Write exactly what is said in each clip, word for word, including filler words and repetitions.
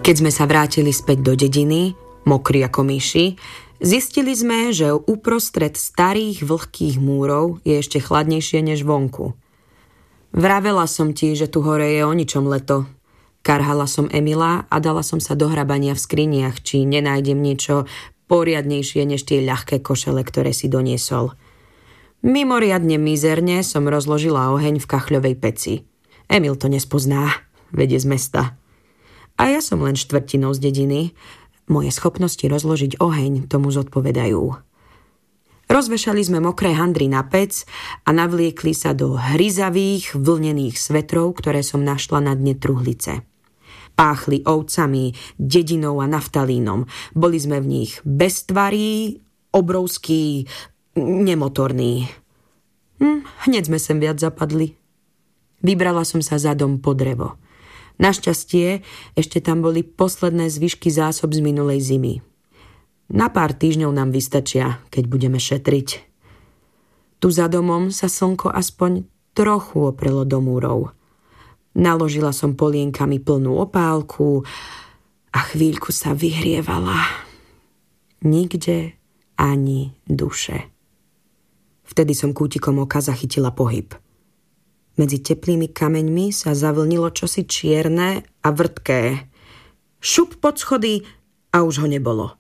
Keď sme sa vrátili späť do dediny, mokrí ako myši, zistili sme, že uprostred starých vlhkých múrov je ešte chladnejšie než vonku. Vravela som ti, že tu hore je o ničom leto. Karhala som Emila a dala som sa do hrabania v skriniach, či nenájdem niečo poriadnejšie než tie ľahké košele, ktoré si doniesol. Mimoriadne mizerne som rozložila oheň v kachľovej peci. Emil to nespozná, vedie z mesta. A ja som len štvrtinou z dediny. Moje schopnosti rozložiť oheň tomu zodpovedajú. Rozvešali sme mokré handry na pec a navliekli sa do hryzavých, vlnených svetrov, ktoré som našla na dne truhlice. Páchli ovcami, dedinou a naftalínom. Boli sme v nich beztvarí, obrovskí, nemotorní. Hm, hneď sme sem viac zapadli. Vybrala som sa za dom po drevo. Našťastie ešte tam boli posledné zvyšky zásob z minulej zimy. Na pár týždňov nám vystačia, keď budeme šetriť. Tu za domom sa slnko aspoň trochu oprelo do múrov. Naložila som polienkami plnú opálku a chvíľku sa vyhrievala. Nikde ani duše. Vtedy som kútikom oka zachytila pohyb. Medzi teplými kameňmi sa zavlnilo čosi čierne a vrtké. Šup pod schody a už ho nebolo.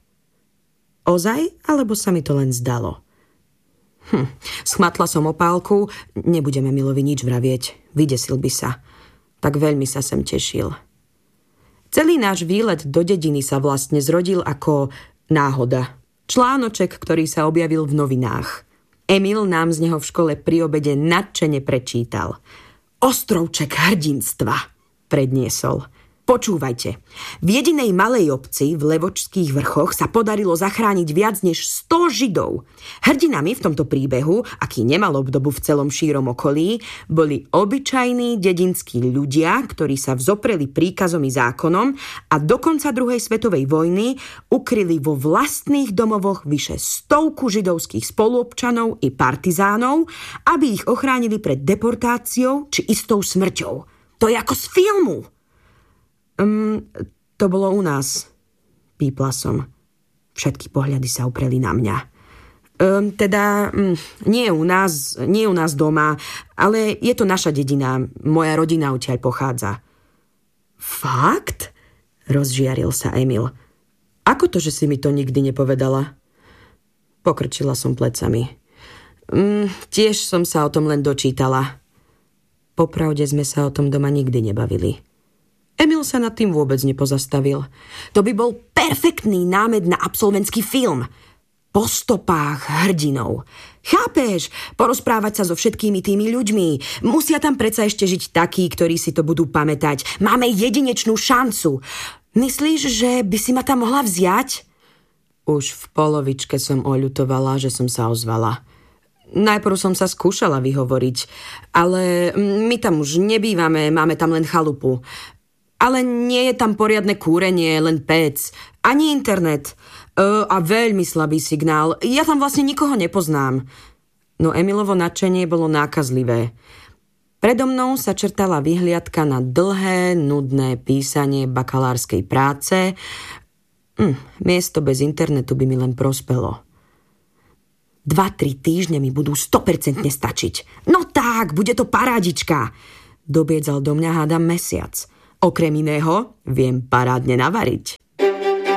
Ozaj, alebo sa mi to len zdalo? Hm, schmatla som opálku, nebudeme Milovi nič vravieť, vydesil by sa. Tak veľmi sa sem tešil. Celý náš výlet do dediny sa vlastne zrodil ako náhoda. Článoček, ktorý sa objavil v novinách. Emil nám z neho v škole pri obede nadšene prečítal. Ostrovček hrdinstva, predniesol. Počúvajte, v jedinej malej obci v Levočských vrchoch sa podarilo zachrániť viac než sto Židov. Hrdinami v tomto príbehu, aký nemal obdobu v celom šírom okolí, boli obyčajní dedinskí ľudia, ktorí sa vzopreli príkazom i zákonom a do konca druhej svetovej vojny ukryli vo vlastných domovoch vyše stovku židovských spoluobčanov i partizánov, aby ich ochránili pred deportáciou či istou smrťou. To je ako z filmu. Um, to bolo u nás, pípla som. Všetky pohľady sa upreli na mňa. Um, teda, um, nie u nás, nie u nás doma, ale je to naša dedina, moja rodina odtiaľ pochádza. Fakt? Rozžiaril sa Emil. Ako to, že si mi to nikdy nepovedala? Pokrčila som plecami. Um, tiež som sa o tom len dočítala. Popravde sme sa o tom doma nikdy nebavili. Emil sa nad tým vôbec nepozastavil. To by bol perfektný námed na absolventský film. Po stopách hrdinov. Chápeš? Porozprávať sa so všetkými tými ľuďmi. Musia tam predsa ešte žiť takí, ktorí si to budú pamätať. Máme jedinečnú šancu. Myslíš, že by si ma tam mohla vziať? Už v polovičke som oľutovala, že som sa ozvala. Najprv som sa skúšala vyhovoriť, ale my tam už nebývame, máme tam len chalupu. Ale nie je tam poriadne kúrenie, len pec. Ani internet. E, a veľmi slabý signál. Ja tam vlastne nikoho nepoznám. No Emilovo nadšenie bolo nákazlivé. Predo mnou sa črtala vyhliadka na dlhé, nudné písanie bakalárskej práce. Hm, miesto bez internetu by mi len prospelo. Dva, tri týždne mi budú sto percent stačiť. No tak, bude to parádička. Dobiedzal do mňa hádam mesiac. Okrem iného, viem parádne navariť.